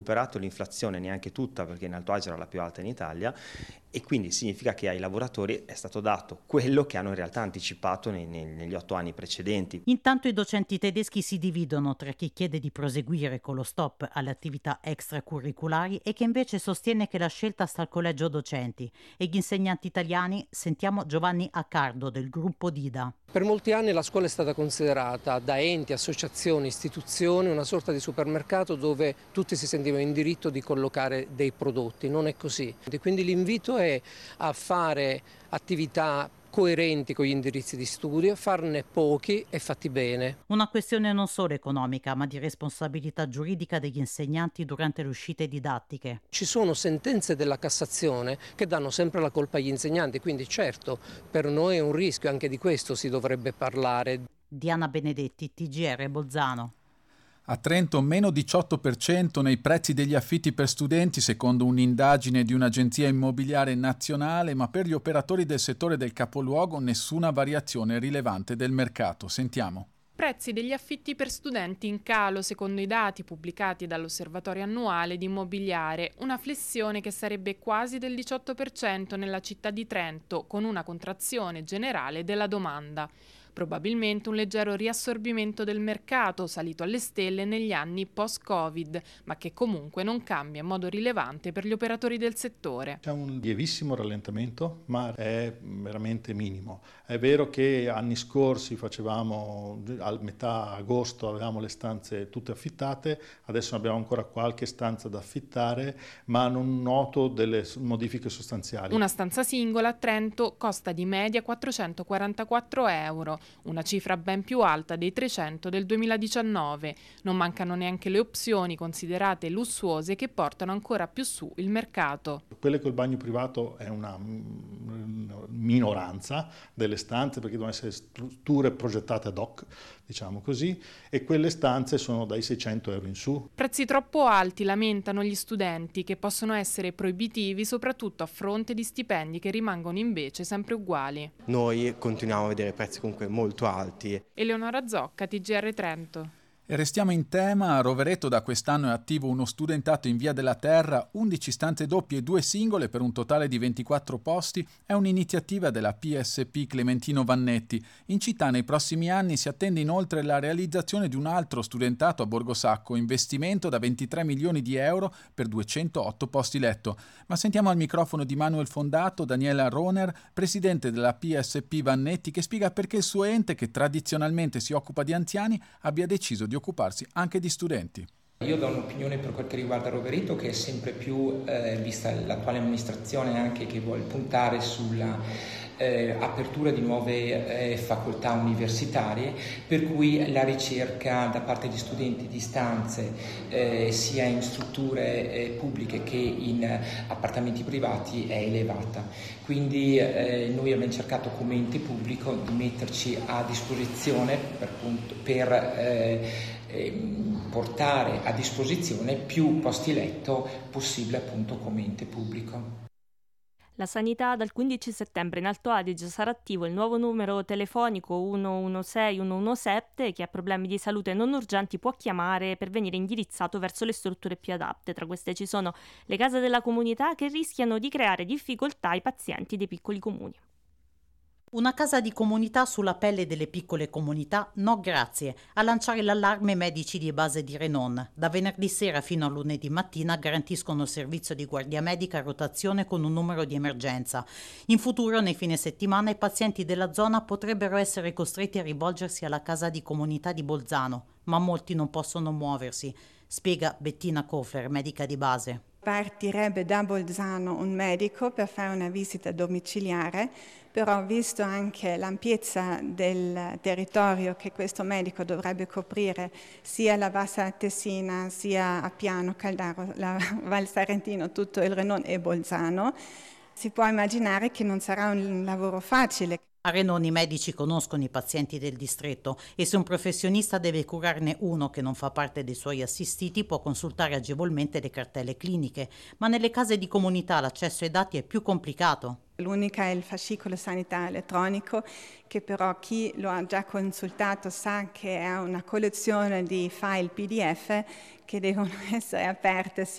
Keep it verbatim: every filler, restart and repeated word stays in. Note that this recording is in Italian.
recuperato l'inflazione, neanche tutta, perché in Alto Adige era la più alta in Italia, e quindi significa che ai lavoratori è stato dato quello che hanno in realtà anticipato nei, nei, negli otto anni precedenti. Intanto i docenti tedeschi si dividono tra chi chiede di proseguire con lo stop alle attività extracurriculari e chi invece sostiene che la scelta sta al collegio docenti. E gli insegnanti italiani? Sentiamo Giovanni Accardo del gruppo Dida. Per molti anni la scuola è stata considerata da enti, associazioni, istituzioni una sorta di supermercato dove tutti si sentivano in diritto di collocare dei prodotti. Non è così. E quindi l'invito è a fare attività coerenti con gli indirizzi di studio, farne pochi e fatti bene. Una questione non solo economica, ma di responsabilità giuridica degli insegnanti durante le uscite didattiche. Ci sono sentenze della Cassazione che danno sempre la colpa agli insegnanti, quindi certo per noi è un rischio, anche di questo si dovrebbe parlare. Diana Benedetti, T G R Bolzano. A Trento meno diciotto per cento nei prezzi degli affitti per studenti, secondo un'indagine di un'agenzia immobiliare nazionale, ma per gli operatori del settore del capoluogo nessuna variazione rilevante del mercato. Sentiamo. Prezzi degli affitti per studenti in calo secondo i dati pubblicati dall'Osservatorio annuale di immobiliare, una flessione che sarebbe quasi del diciotto per cento nella città di Trento, con una contrazione generale della domanda. Probabilmente un leggero riassorbimento del mercato, salito alle stelle negli anni post-Covid, ma che comunque non cambia in modo rilevante per gli operatori del settore. C'è un lievissimo rallentamento, ma è veramente minimo. È vero che anni scorsi facevamo, a metà agosto avevamo le stanze tutte affittate, adesso abbiamo ancora qualche stanza da affittare, ma non noto delle modifiche sostanziali. Una stanza singola a Trento costa di media quattrocentoquarantaquattro euro. Una cifra ben più alta dei trecento del duemiladiciannove. Non mancano neanche le opzioni considerate lussuose che portano ancora più su il mercato. Quelle col bagno privato è una minoranza delle stanze perché devono essere strutture progettate ad hoc, diciamo così, e quelle stanze sono dai seicento euro in su. Prezzi troppo alti, lamentano gli studenti, che possono essere proibitivi soprattutto a fronte di stipendi che rimangono invece sempre uguali. Noi continuiamo a vedere prezzi comunque molto alti. Eleonora Zocca, T G R Trento. E restiamo in tema. A Rovereto da quest'anno è attivo uno studentato in Via della Terra, undici stanze doppie e due singole per un totale di ventiquattro posti. È un'iniziativa della P S P Clementino Vannetti. In città nei prossimi anni si attende inoltre la realizzazione di un altro studentato a Borgosacco, investimento da ventitré milioni di euro per duecentootto posti letto. Ma sentiamo al microfono di Manuel Fondato Daniela Roner, presidente della P S P Vannetti, che spiega perché il suo ente, che tradizionalmente si occupa di anziani, abbia deciso di occuparsi anche di studenti. Io do un'opinione per quel che riguarda Rovereto, che è sempre più, eh, vista l'attuale amministrazione anche che vuole puntare sulla eh, apertura di nuove eh, facoltà universitarie, per cui la ricerca da parte di studenti di stanze eh, sia in strutture eh, pubbliche che in appartamenti privati è elevata. Quindi eh, noi abbiamo cercato come ente pubblico di metterci a disposizione per, per eh, portare a disposizione più posti letto possibile appunto come ente pubblico. La sanità dal quindici settembre in Alto Adige sarà attivo il nuovo numero telefonico uno uno sei uno uno sette. Chi ha problemi di salute non urgenti può chiamare per venire indirizzato verso le strutture più adatte. Tra queste ci sono le case della comunità che rischiano di creare difficoltà ai pazienti dei piccoli comuni. Una casa di comunità sulla pelle delle piccole comunità? No grazie. A lanciare l'allarme medici di base di Renon. Da venerdì sera fino a lunedì mattina garantiscono il servizio di guardia medica a rotazione con un numero di emergenza. In futuro, nei fine settimana, i pazienti della zona potrebbero essere costretti a rivolgersi alla casa di comunità di Bolzano, ma molti non possono muoversi, spiega Bettina Kofler, medica di base. Partirebbe da Bolzano un medico per fare una visita domiciliare, però visto anche l'ampiezza del territorio che questo medico dovrebbe coprire, sia la Bassa Tessina, sia Appiano, Caldaro, la Val Sarentino, tutto il Renon e Bolzano, si può immaginare che non sarà un lavoro facile. A Renon i medici conoscono i pazienti del distretto e se un professionista deve curarne uno che non fa parte dei suoi assistiti può consultare agevolmente le cartelle cliniche, ma nelle case di comunità l'accesso ai dati è più complicato. L'unica è il fascicolo sanitario elettronico, che però chi lo ha già consultato sa che è una collezione di file P D F che devono essere aperte